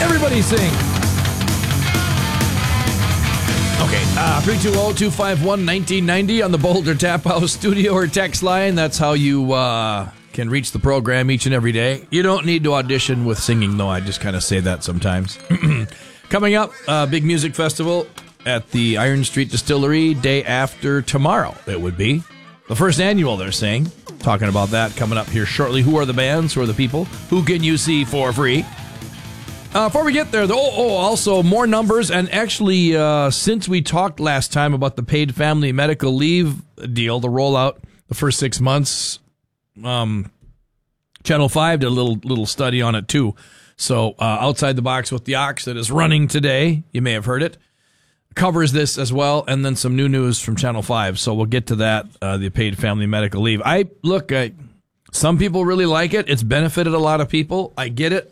Everybody sing. Okay, 320-251-1990 on the Boulder Tap House studio or text line. That's how you can reach the program each and every day. You don't need to audition with singing, though. I just kind of say that sometimes. Coming up, big music festival at the Iron Street Distillery day after tomorrow, it would be. The first annual, they're saying. Talking about that coming up here shortly. Who are the bands? Who are the people? Who can you see for free? Before we get there, though, also more numbers. And actually, since we talked last time about the paid family medical leave deal, the rollout, the first 6 months, Channel 5 did a little study on it, too. So Outside the Box with the Ox that is running today, you may have heard it, covers this as well, and then some new news from Channel 5. So we'll get to that, the paid family medical leave. Some people really like it. It's benefited a lot of people. I get it.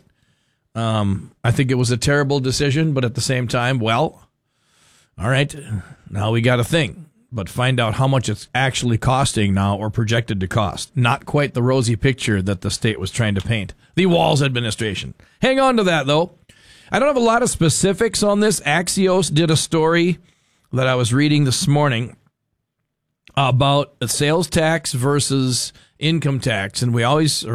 I think it was a terrible decision, but at the same time, well, all right, now we got a thing. But find out how much it's actually costing now or projected to cost. Not quite the rosy picture that the state was trying to paint. The Walz administration. Hang on to that, though. I don't have a lot of specifics on this. Axios did a story that I was reading this morning about the sales tax versus income tax. And we always,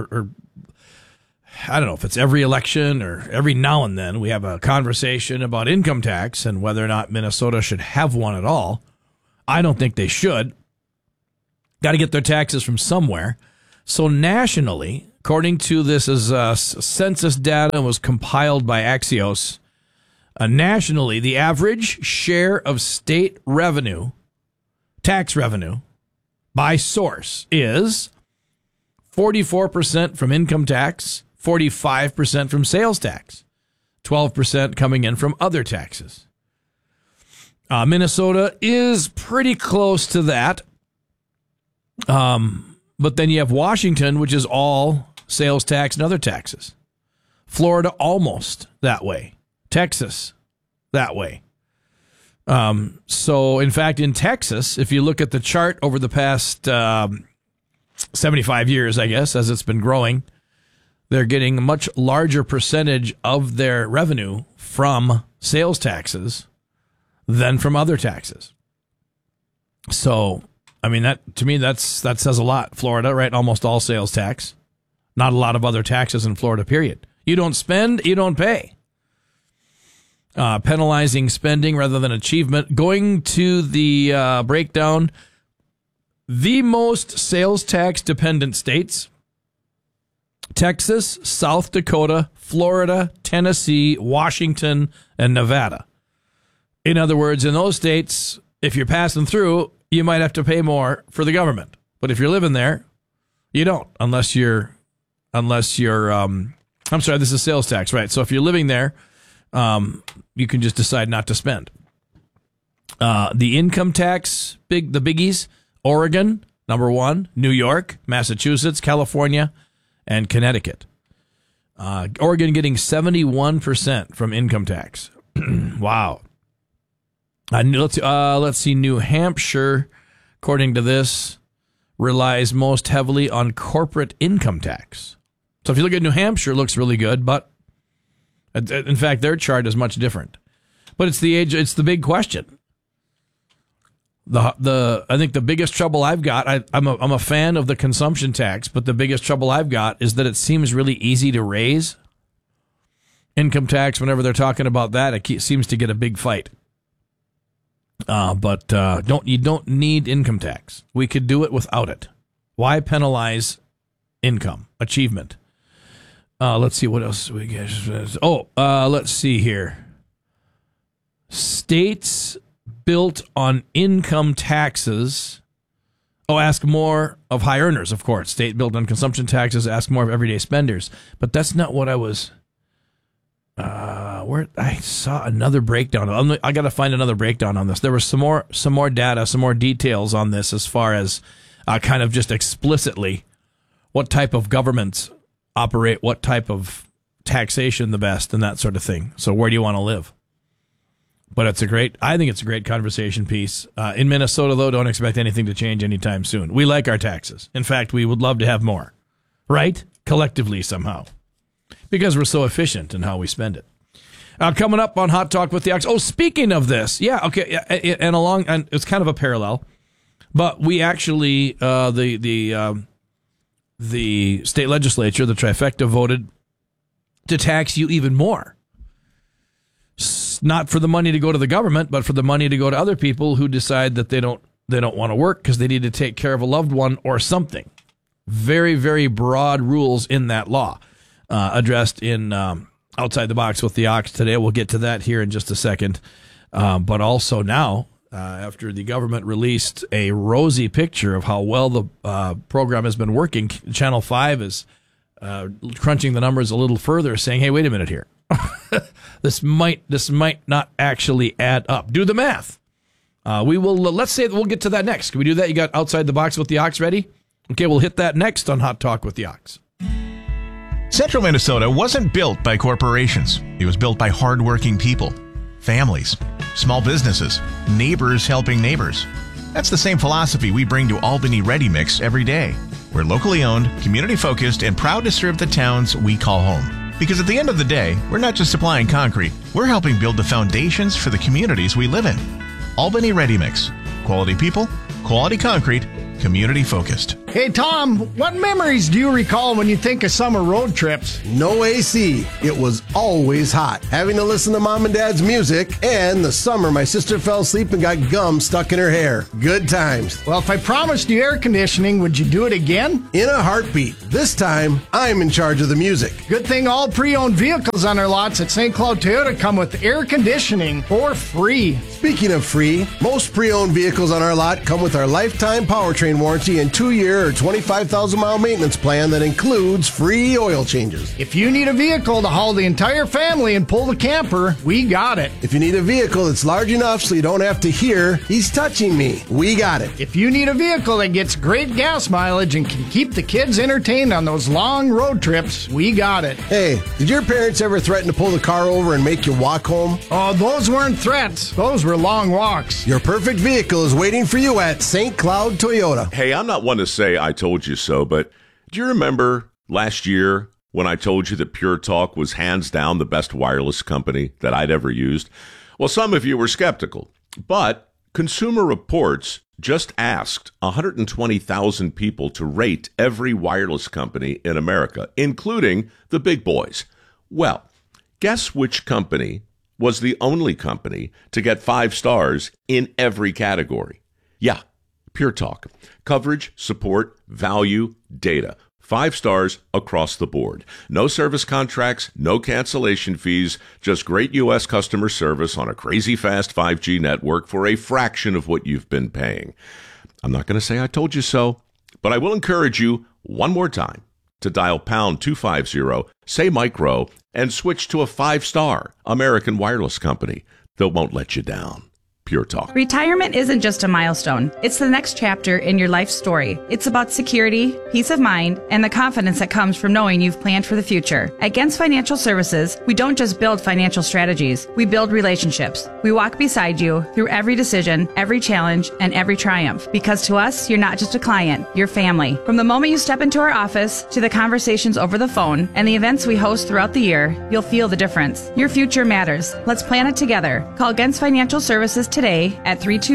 I don't know if it's every election or every now and then, we have a conversation about income tax and whether or not Minnesota should have one at all. I don't think they should. Got to get their taxes from somewhere. So nationally, according to this is census data and was compiled by Axios, nationally, the average share of state revenue, tax revenue, by source is 44% from income tax, 45% from sales tax, 12% coming in from other taxes. Minnesota is pretty close to that. But then you have Washington, which is all sales tax and other taxes. Florida, almost that way. Texas, that way. So, in fact, in Texas, if you look at the chart over the past 75 years, I guess, as it's been growing, they're getting a much larger percentage of their revenue from sales taxes than from other taxes. So, I mean, that to me, that says a lot. Florida, right? Almost all sales tax. Not a lot of other taxes in Florida, period. You don't spend, you don't pay. Penalizing spending rather than achievement. Going to the breakdown, the most sales tax dependent states: Texas, South Dakota, Florida, Tennessee, Washington, and Nevada. In other words, in those states, if you're passing through, you might have to pay more for the government. But if you're living there, you don't, unless you're, I'm sorry, this is sales tax, right? So if you're living there, you can just decide not to spend. The income tax, the biggies: Oregon, number one, New York, Massachusetts, California, and Connecticut. Oregon getting 71% from income tax. Wow. Let's see. New Hampshire, according to this, relies most heavily on corporate income tax. So if you look at New Hampshire, it looks really good, but in fact, their chart is much different. But it's the big question. I think the biggest trouble I've got, I'm a fan of the consumption tax, but the biggest trouble I've got is that it seems really easy to raise income tax. Whenever they're talking about that, it seems to get a big fight. But you don't need income tax. We could do it without it. Why penalize income achievement? Let's see what else we get. Let's see here. States built on income taxes. Ask more of high earners, of course. State built on consumption taxes, ask more of everyday spenders. But that's not what I was. Where I saw another breakdown. I got to find another breakdown on this. There was some more data, some more details on this as far as kind of just explicitly what type of governments operate, what type of taxation the best, and that sort of thing. So where do you want to live? But I think it's a great conversation piece. In Minnesota, though, don't expect anything to change anytime soon. We like our taxes. In fact, we would love to have more, right? Collectively somehow, because we're so efficient in how we spend it. Coming up on Hot Talk with the Ox. Oh, speaking of this, and it's kind of a parallel, but we actually the state legislature, the trifecta, voted to tax you even more. Not for the money to go to the government, but for the money to go to other people who decide that they don't want to work because they need to take care of a loved one or something. Very, very broad rules in that law, addressed in Outside the Box with the Ox today. We'll get to that here in just a second. But also now, after the government released a rosy picture of how well the program has been working, Channel 5 is crunching the numbers a little further, saying, hey, wait a minute here. This might not actually add up. Do the math. Let's say that we'll get to that next. Can we do that? You got Outside the Box with the Ox ready? Okay, we'll hit that next on Hot Talk with the Ox. Central Minnesota wasn't built by corporations. It was built by hardworking people, families, small businesses, neighbors helping neighbors. That's the same philosophy we bring to Albany Ready Mix every day. We're locally owned, community focused, and proud to serve the towns we call home. Because at the end of the day, we're not just supplying concrete, we're helping build the foundations for the communities we live in. Albany Ready Mix. Quality people, quality concrete, community focused. Hey, Tom, what memories do you recall when you think of summer road trips? No AC. It was always hot. Having to listen to Mom and Dad's music, and the summer my sister fell asleep and got gum stuck in her hair. Good times. Well, if I promised you air conditioning, would you do it again? In a heartbeat. This time, I'm in charge of the music. Good thing all pre-owned vehicles on our lots at St. Cloud Toyota come with air conditioning for free. Speaking of free, most pre-owned vehicles on our lot come with our lifetime powertrain warranty and 2-year or 25,000-mile maintenance plan that includes free oil changes. If you need a vehicle to haul the entire family and pull the camper, we got it. If you need a vehicle that's large enough so you don't have to hear, he's touching me, we got it. If you need a vehicle that gets great gas mileage and can keep the kids entertained on those long road trips, we got it. Hey, did your parents ever threaten to pull the car over and make you walk home? Oh, those weren't threats. Those were long walks. Your perfect vehicle is waiting for you at St. Cloud Toyota. Hey, I'm not one to say I told you so, but do you remember last year when I told you that Pure Talk was hands down the best wireless company that I'd ever used? Well, some of you were skeptical, but Consumer Reports just asked 120,000 people to rate every wireless company in America, including the big boys. Well, guess which company was the only company to get 5 stars in every category? Yeah, Pure Talk. Coverage, support, value, data. 5 stars across the board. No service contracts, no cancellation fees, just great U.S. customer service on a crazy fast 5G network for a fraction of what you've been paying. I'm not going to say I told you so, but I will encourage you one more time to dial pound 250, say micro, and switch to a 5-star American wireless company that won't let you down. Pure Talk. Retirement isn't just a milestone. It's the next chapter in your life story. It's about security, peace of mind, and the confidence that comes from knowing you've planned for the future. At Gens Financial Services, we don't just build financial strategies. We build relationships. We walk beside you through every decision, every challenge, and every triumph. Because to us, you're not just a client, you're family. From the moment you step into our office to the conversations over the phone and the events we host throughout the year, you'll feel the difference. Your future matters. Let's plan it together. Call Gens Financial Services today at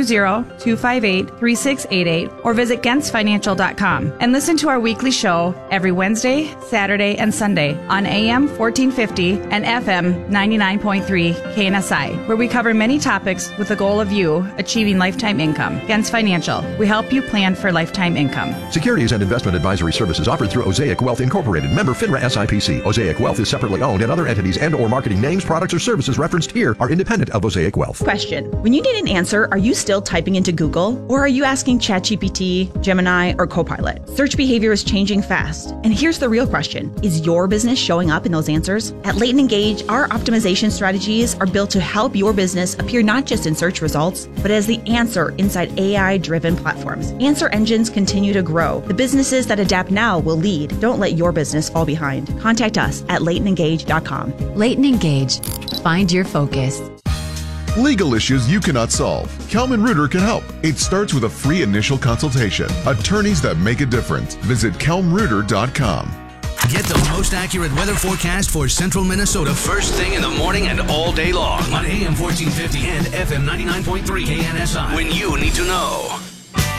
320-258-3688 or visit GensFinancial.com and listen to our weekly show every Wednesday, Saturday, and Sunday on AM 1450 and FM 99.3 KNSI, where we cover many topics with the goal of you achieving lifetime income. Gens Financial, we help you plan for lifetime income. Securities and investment advisory services offered through Osaic Wealth Incorporated, member FINRA SIPC. Osaic Wealth is separately owned, and other entities and or marketing names, products, or services referenced here are independent of Osaic Wealth. Question. When you need an answer, are you still typing into Google? Or are you asking ChatGPT, Gemini, or Copilot? Search behavior is changing fast. And here's the real question. Is your business showing up in those answers? At Leighton Engage, our optimization strategies are built to help your business appear not just in search results, but as the answer inside AI-driven platforms. Answer engines continue to grow. The businesses that adapt now will lead. Don't let your business fall behind. Contact us at LeightonEngage.com. Leighton Engage. Find your focus. Legal issues you cannot solve. Kelman Reuter can help. It starts with a free initial consultation. Attorneys that make a difference. Visit kelmreuter.com. Get the most accurate weather forecast for central Minnesota first thing in the morning and all day long on AM 1450 and FM 99.3 KNSI. When you need to know.